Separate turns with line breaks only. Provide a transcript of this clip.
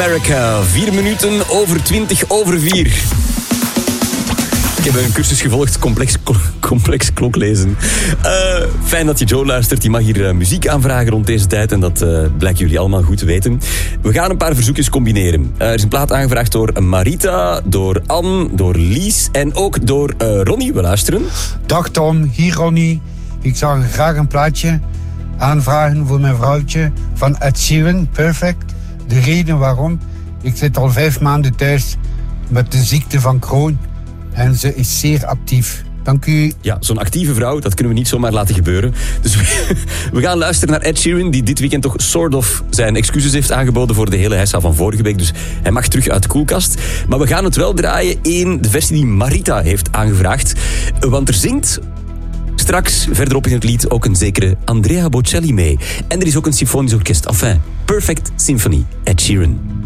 America. 4 minuten over 20 over 4. Ik heb een cursus gevolgd, complex kloklezen. Fijn dat je Joe luistert. Die mag hier muziek aanvragen rond deze tijd. En dat blijken jullie allemaal goed te weten. We gaan een paar verzoekjes combineren. Er is een plaat aangevraagd door Marita, door Anne, door Lies en ook door Ronnie. We luisteren.
Dag Tom, hier Ronnie. Ik zou graag een plaatje aanvragen voor mijn vrouwtje van Ed Sheeran, Perfect. De reden waarom, ik zit al 5 maanden thuis met de ziekte van Crohn en ze is zeer actief. Dank u.
Ja, zo'n actieve vrouw, dat kunnen we niet zomaar laten gebeuren. Dus we gaan luisteren naar Ed Sheeran, die dit weekend toch sort of zijn excuses heeft aangeboden voor de hele hessa van vorige week. Dus hij mag terug uit de koelkast. Maar we gaan het wel draaien in de versie die Marita heeft aangevraagd. Want er zingt straks verderop in het lied ook een zekere Andrea Bocelli mee. En er is ook een symfonisch orkest. Enfin, Perfect Symphony, Ed Sheeran.